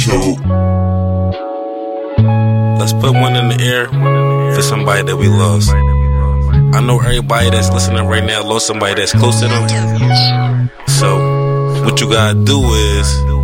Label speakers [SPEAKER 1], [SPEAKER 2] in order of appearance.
[SPEAKER 1] choke.
[SPEAKER 2] Let's put one in the air for somebody that we lost. I know everybody that's listening right now lost somebody that's close to them. So what you gotta do is